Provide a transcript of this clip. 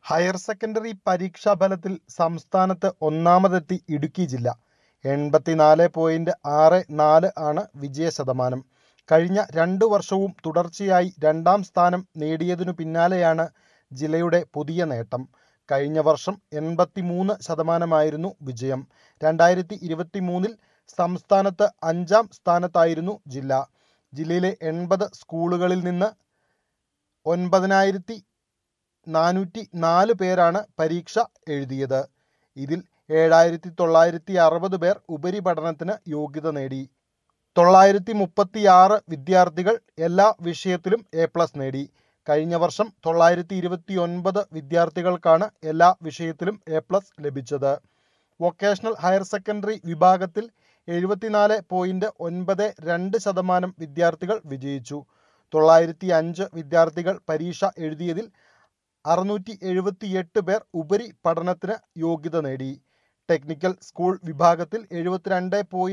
Higher secondary പരീക്ഷാഫലത്തിൽ സംസ്ഥാനത്ത് ഒന്നാമതെത്തി ഇടുക്കി ജില്ല. 84.64 ആണ് വിജയശതമാനം. കഴിഞ്ഞ 2 വർഷവും തുടർച്ചയായി 2ാം സ്ഥാനം നേടിയതിനു പിന്നാലെയാണ് ജില്ലയുടെ പുതിയ നേട്ടം. കഴിഞ്ഞ വർഷം 83% വിജയം. 2023-ൽ സംസ്ഥാനത്ത് 5ാം സ്ഥാനത്തായിരുന്നു ജില്ല. ജില്ലയിലെ 80 സ്കൂളുകളിൽ നിന്ന് 9,404 പേരാണ് പരീക്ഷ എഴുതിയത്. ഇതിൽ 7,960 പേർ ഉപരിപഠനത്തിന് യോഗ്യത നേടി. 936 വിദ്യാർത്ഥികൾ എല്ലാ വിഷയത്തിലും A+ നേടി. കഴിഞ്ഞ വർഷം 929 വിദ്യാർത്ഥികൾക്കാണ് എല്ലാ വിഷയത്തിലും A+ ലഭിച്ചത്. വൊക്കേഷണൽ ഹയർ സെക്കൻഡറി വിഭാഗത്തിൽ 74.92% വിദ്യാർത്ഥികൾ വിജയിച്ചു. 905 വിദ്യാർത്ഥികൾ പരീക്ഷ എഴുതിയതിൽ 678 പേർ ഉപരിപഠനത്തിന് യോഗ്യത നേടി. ടെക്നിക്കൽ സ്കൂൾ വിഭാഗത്തിൽ 72.